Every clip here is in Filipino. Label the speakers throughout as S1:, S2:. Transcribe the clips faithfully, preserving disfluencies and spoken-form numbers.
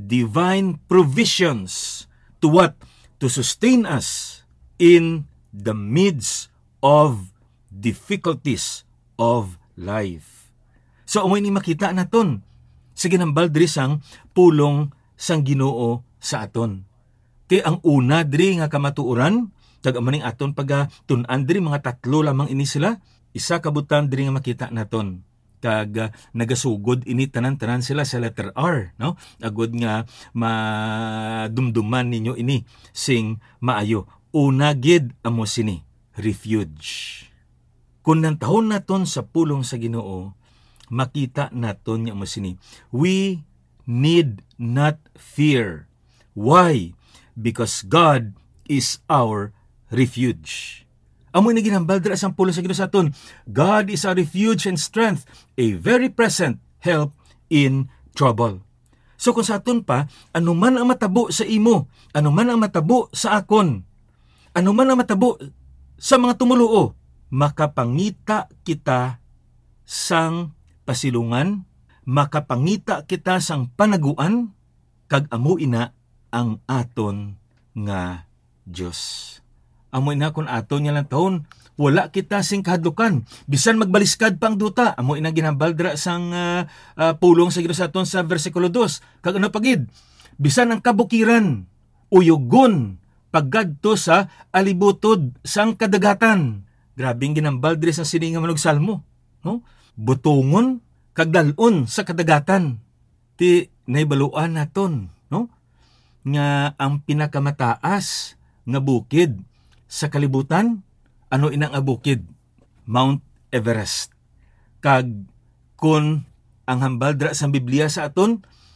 S1: divine provisions to what? To sustain us in the midst of difficulties of life. So, amoy ni makita naton sa ginambal diri sang pulong sang Ginoo sa aton. Ti ang una diri nga kamatuoran, kag amaning aton pag tun-an diri mga tatlo lamang ini sila, isa kabutan diri nga makita naton. Kag uh, nagasugod ini tanan-tanan sila sa letter R, no? Agod nga madumduman ninyo ini sing maayo. Una gid amo sini, refuge. Kung nantahon naton sa pulong sa Ginoo, makita naton nga amo sini. We need not fear. Why? Because God is our refuge. Amoy na ginambal dira sang pulong sa Ginoo sa aton. God is our refuge and strength, a very present help in trouble. So kung sa aton pa, anuman ang matabo sa imo, anuman ang matabo sa akon, anuman ang matabo sa mga tumuluo, makapangita kita sang pasilungan, makapangita kita sang panaguan, kag amo ina ang aton nga Dios. Amo ina kun aton nga lang taon, wala kita sing kahadlukan. Bisan magbaliskad pang duta, amo ina ginambal dira sang uh, uh, pulong sa Ginoo sa aton sa bersikulo two. Kag ano pagid? Bisan ang kabukiran, uyugon paggadto sa alibutod sang kadagatan. Grabing ginambal diri sa sininga manog salmo, no? Butungon kag dalon sa kadagatan. Ti naibaluan naton, no? Nga ang pinakamataas nga bukid sa kalibutan, ano inang abukid? Mount Everest. Kag kun ang hambal dira sa Biblia sa aton,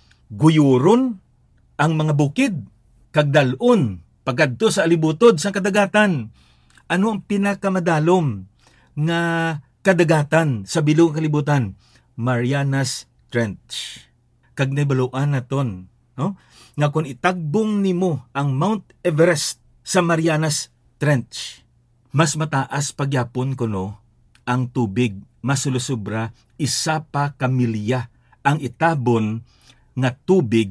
S1: guyuron ang mga bukid, kag dalon pagadto sa alibutod sa kadagatan. Ano ang pinakamadalom nga kadagatan sa bilog kalibutan? Marianas Trench. Kag nabaluan naton, no? Nga kung itagbong nimo ang Mount Everest sa Marianas Trench, mas mataas pagyapon kuno ang tubig, mas sulusubra isa pa kamilya ang itabon nga tubig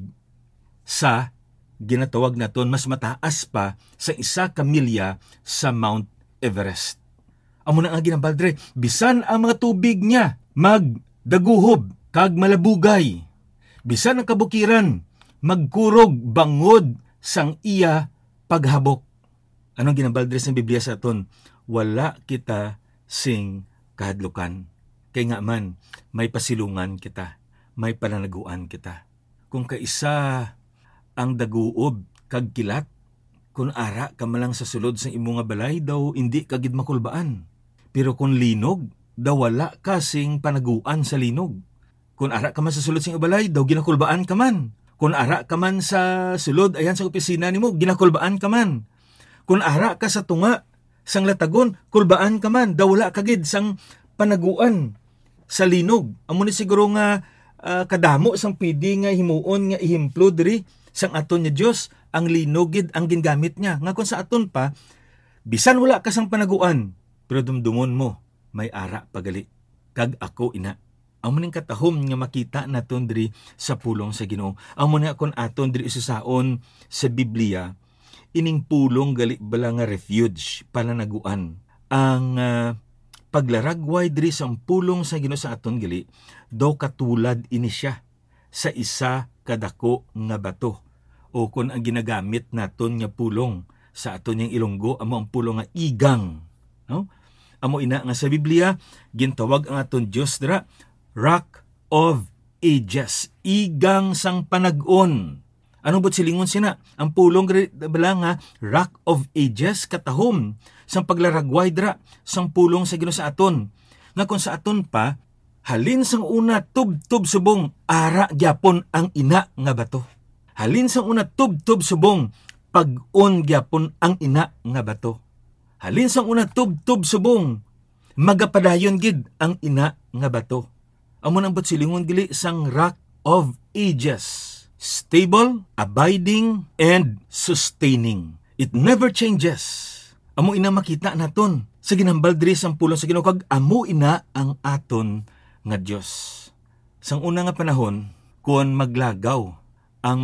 S1: sa ginatawag naton, mas mataas pa sa isa kamilya sa Mount Everest. Amo na nga ginambaldre, bisan ang mga tubig niya magdaguhob kag malabugay, bisan ang kabukiran magkurog bangod sang iya paghabok. Anong ginambaldre sa Biblia sa aton? Wala kita sing kahadlukan. Kay nga man, may pasilungan kita, may pananaguan kita. Kung kaisa ang daguob kag kilat, kung ara ka malang sa sulod sa imo nga balay, daw hindi kagid makulbaan. Pero kung linog, daw wala ka sing panaguan sa linog. Kung ara ka man sa sulod sa balay, daw ginakulbaan ka man. Kung ara ka man sa sulod, ayan sa opisina nimo, ginakulbaan ka man. Kung ara ka sa tunga, sang latagon, kulbaan ka man, daw wala kagid sang panaguan sa linog. Amo ni siguro nga uh, kadamo sang pidi nga himuon nga ihimplo diri sang aton nga Dios, ang linogid ang gingamit niya. Nga kung sa aton pa, bisan wala ka sang panaguan, pero dumdumon mo, may ara pagali. Kag ako ina. Amo ning katahom nga makita naton diri sa pulong sa Ginoo. Amo na kon aton diri isasaon sa Biblia, ining pulong gali bala nga refuge, pananaguan. Ang uh, paglaragway diri sa pulong sa Ginoo sa aton gali, do katulad ini siya sa isa kadako nga bato. O kung ang ginagamit naton nga pulong sa aton yang Ilonggo, amo ang pulong nga igang. No? Amo ina nga sa Biblia, gintawag ang aton Dios dira, Rock of Ages, igang sang panag-on. Ano ba't silingon sina? Ang pulong bala nga Rock of Ages katahom sang paglaragway dra sang pulong sa Ginoo sa aton. Nga kung sa aton pa, halin sang una tub-tub subong ara gyapon ang ina nga bato. Halin sang una tub-tub subong pag-on gyapon ang ina nga bato. Halin sang una tub-tub subong magapadayon gid ang ina nga bato. Amo nang ba't silingon dili sang Rock of Ages. Stable, abiding, and sustaining. It never changes. Amo ina makita naton sa ginambal diri sang pulong sa Ginoo, kag amo ina ang aton nga Dios. Sang una nga panahon, kun maglagaw